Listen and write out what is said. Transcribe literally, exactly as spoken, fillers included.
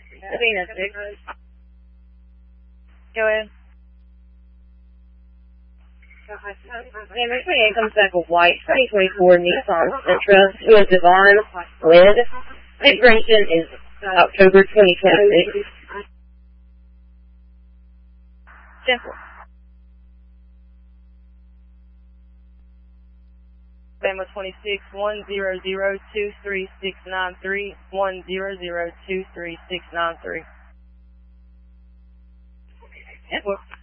Athena six. Go ahead. Camry twenty-eight comes back with white twenty twenty-four Nissan Sentra with Devon lid. Expiration is October twenty twenty-six. Simple. Alabama twenty-six one zero zero two three six nine three one zero zero two three six nine three. Network.